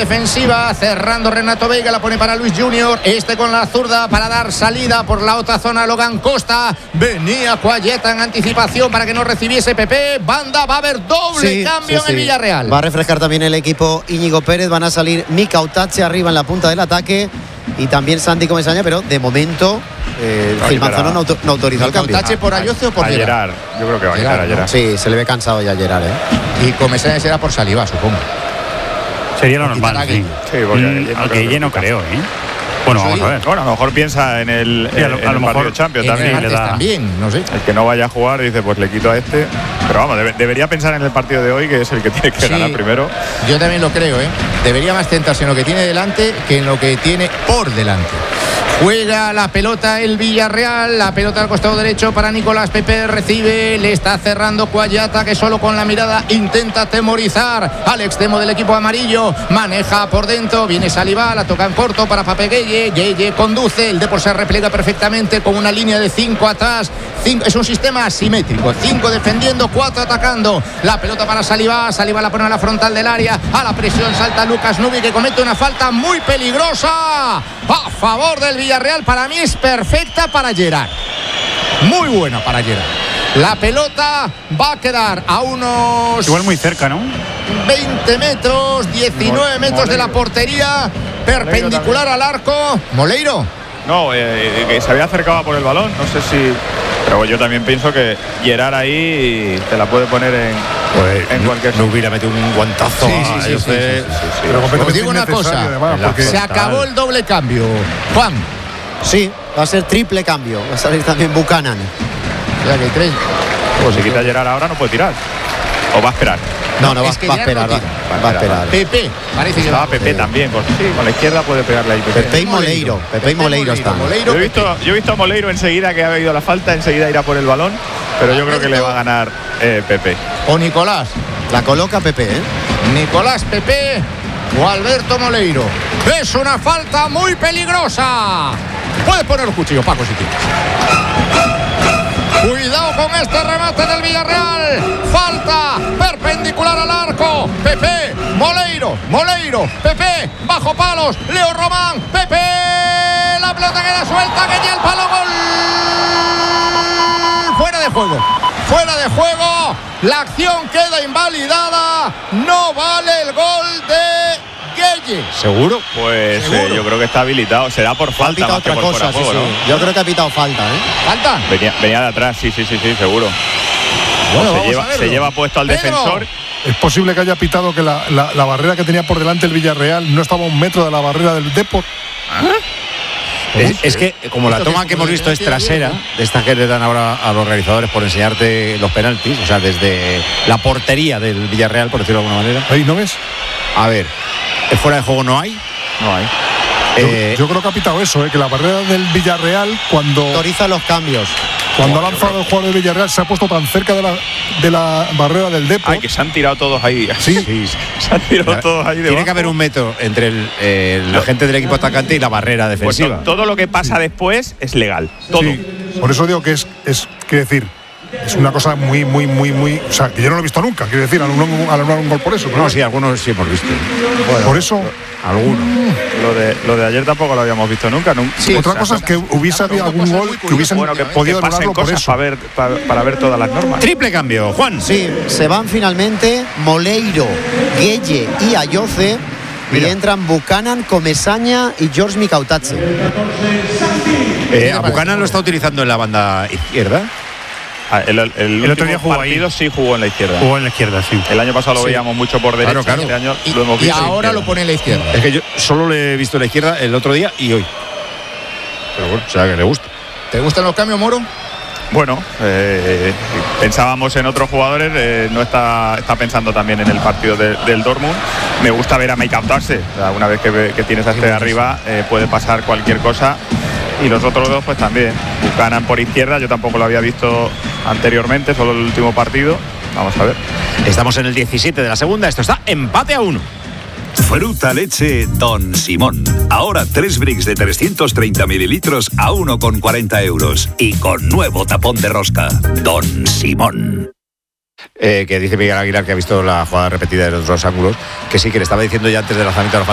defensiva, cerrando Renato Veiga, la pone para Luis Junior, con la zurda para dar salida por la otra zona. Logan Costa, venía Cuayeta en anticipación para que no recibiese Pepe. Banda, va a haber doble cambio en el Villarreal. Va a refrescar también el equipo Íñigo Pérez, van a salir Mika Utache arriba en la punta del ataque y también Santi Comesaña, pero de momento Gil Manzano no autorizó el cambio. ¿Utache por Ayoce o por Gerard? Yo creo que va a quitar a Gerard. Sí, se le ve cansado ya a Gerard, Y Comesaña será por Saliba, supongo. Sería lo normal, sí. Gueye no creo, Bueno, vamos a ver. Bueno, a lo mejor piensa en el partido de Champions también, no sé. El que no vaya a jugar dice, pues le quito a este. Pero vamos, debería pensar en el partido de hoy, que es el que tiene que ganar primero. Yo también lo creo, Debería más centrarse en lo que tiene delante que en lo que tiene por delante. Juega la pelota el Villarreal, la pelota al costado derecho para Nicolás Pepe, recibe, le está cerrando Cuayata, que solo con la mirada intenta atemorizar al extremo del equipo amarillo, maneja por dentro, viene Saliba, la toca en corto para Pape Gueye conduce, el Depor se replega perfectamente con una línea de 5 atrás, es un sistema asimétrico, 5 defendiendo, 4 atacando, la pelota para Saliba la pone a la frontal del área, a la presión salta Lucas Nubi, que comete una falta muy peligrosa a favor del Villarreal. Para mí es perfecta para Gerard, muy buena para Gerard. La pelota va a quedar a unos... igual muy cerca, ¿no? 20 metros, 19 metros de la portería, perpendicular al arco. ¿Moleiro? No, que se había acercado por el balón, no sé si... Pero yo también pienso que Gerard ahí te la puede poner en cualquier... No hubiera metido un guantazo. Sí. Pero os digo una cosa, se acabó el doble cambio. Juan. Sí, va a ser triple cambio, va a salir también Buchanan. Ya que hay 3. Pues si quita Gerard ahora no puede tirar. ¿O va a esperar? No, va a esperar. Va a esperar. Pepe, parece que va. Pepe también, porque sí, con la izquierda puede pegarle ahí. Pepe y Moleiro están. Yo he visto a Moleiro enseguida, que ha habido la falta, enseguida irá por el balón, pero yo creo que le va a ganar Pepe. O Nicolás. La coloca Pepe, Nicolás Pepe o Alberto Moleiro. Es una falta muy peligrosa. Puedes poner un cuchillo, Paco, si quieres. Cuidado con este remate del Villarreal. Falta perpendicular al arco. Pepe, Moleiro, Pepe, bajo palos, Leo Román, Pepe. La pelota queda suelta, que ya el palo, gol. Fuera de juego. La acción queda invalidada. No vale el gol de Gueye. ¿Seguro? Pues yo creo que está habilitado. Será por falta más que por fuera de juego, ¿no? Yo creo que ha pitado falta, ¿Falta? Venía de atrás, sí, seguro. Bueno, se lleva puesto al defensor. Es posible que haya pitado que la barrera que tenía por delante el Villarreal no estaba a 1 metro de la barrera del Depor. Es que como la toma que hemos visto es trasera, de esta que le dan ahora a los realizadores por enseñarte los penaltis, o sea, desde la portería del Villarreal, por decirlo de alguna manera. Ahí no ves. A ver, fuera de juego no hay. Yo creo que ha pitado eso, que la barrera del Villarreal, cuando autoriza los cambios, cuando ha lanzado el jugador del Villarreal, se ha puesto tan cerca de la barrera del Depor. Que se han tirado todos ahí. Sí. Se han tirado todos ahí debajo. Tiene que haber 1 metro entre la gente del equipo atacante y la barrera defensiva. Pues todo lo que pasa después es legal. Todo. Sí. Por eso digo que es quiero decir, es una cosa muy, o sea, que yo no lo he visto nunca, quiero decir, anular un gol por eso. No, sí, algunos sí hemos visto. Bueno, por eso, algunos. Lo de ayer tampoco lo habíamos visto nunca. Sí, otra cosa es que hubiese habido algún gol que hubiesen podido anularlo por eso. Para ver todas las normas. Triple cambio, Juan. Sí, se van finalmente Moleiro, Gueye y Ayoce. Y entran Buchanan, Comesaña y George Mika Utache. ¿A Buchanan lo está utilizando en la banda izquierda? El otro día jugó partido ahí. Sí jugó en la izquierda. Jugó en la izquierda, sí. El año pasado lo veíamos mucho por derecha. Claro. Este año lo hemos visto. Y ahora lo pone en la izquierda. Es que yo solo le he visto en la izquierda el otro día y hoy. Pero bueno, o sea que le gusta. ¿Te gustan los cambios, Moro? Bueno, pensábamos en otros jugadores, no está pensando también en el partido del Dortmund. Me gusta ver a Mika Utache. Una vez que tienes a este de arriba, puede pasar cualquier cosa. Y los otros dos pues también. Buchanan por izquierda, yo tampoco lo había visto anteriormente, solo el último partido. Vamos a ver. Estamos en el 17 de la segunda, esto está empate a 1. Fruta leche Don Simón. Ahora 3 bricks de 330 mililitros a 1,40 euros. Y con nuevo tapón de rosca. Don Simón. Que dice Miguel Aguilar, que ha visto la jugada repetida de los dos ángulos, que sí, que le estaba diciendo ya antes del lanzamiento de la